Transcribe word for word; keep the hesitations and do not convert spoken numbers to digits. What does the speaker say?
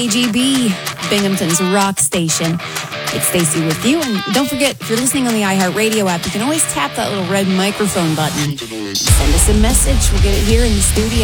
A G B, Binghamton's rock station. It's Stacey with you. And don't forget, if you're listening on the iHeartRadio app, you can always tap that little red microphone button. Send us a message. We'll get it here in the studio.